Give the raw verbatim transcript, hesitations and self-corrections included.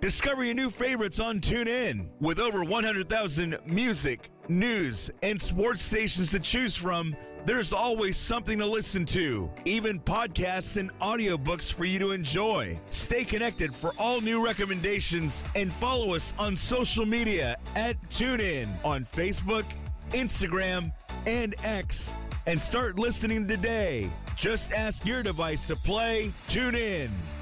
Discover your new favorites on TuneIn. With over one hundred thousand music, news, and sports stations to choose from, there's always something to listen to, even podcasts and audiobooks for you to enjoy. Stay connected for all new recommendations and follow us on social media at TuneIn on Facebook, Instagram, and X, and start listening today. Just ask your device to play TuneIn.